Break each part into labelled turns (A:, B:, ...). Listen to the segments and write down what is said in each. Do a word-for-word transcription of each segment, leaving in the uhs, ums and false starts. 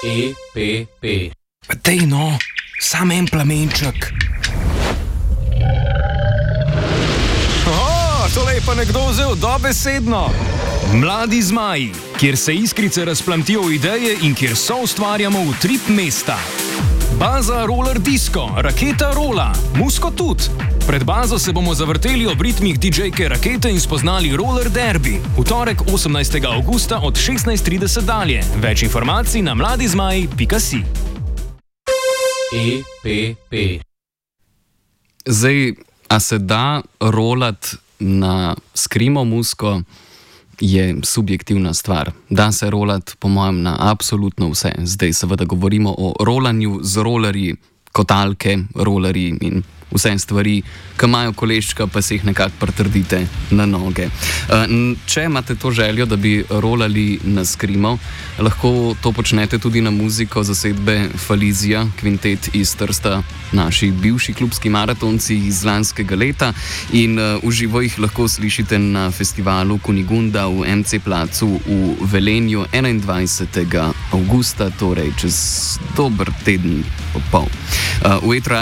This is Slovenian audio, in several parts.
A: E P P.
B: Dej no, sam en plamenček. O, tole je pa nekdo vzel dobesedno. Mladi zmaji, kjer se iskrice razplamtijo v ideje in kjer so ustvarjamo v trip mesta. Baza Roller Disco, Raketa Rola, Musko tudi. Pred bazo se bomo zavrteli ob ritmih D J-ke Rakete in spoznali Roller Derby. V torek osemnajstega avgusta od šestnajst trideset dalje. Več informacij na mladizmaji pika si.
A: E P P.
C: Zdaj, a se da rolati na skrimo musko, je subjektivna stvar. Da se rolati, po mojem, na absolutno vse. Zdaj seveda govorimo o rolanju z rolerji, kotalke, rolerji in vse stvari, ki imajo koleščka, pa se jih nekako pritrdite na noge. Če imate to željo, da bi rolali na skrimo, lahko to počnete tudi na muziko zasedbe Falizija, kvintet iz Trsta, naši bivši klubski maratonci iz lanskega leta, in v živo jih lahko slišite na festivalu Kunigunda v M C placu v Velenju enaindvajsetega avgusta, torej čez dober teden pa pol. V etru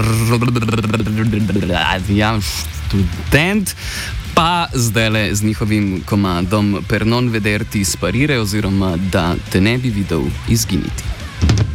C: ja, študent, pa zdajle z njihovim komadom Per non vederti sparire, oziroma Da te ne bi videl izginiti.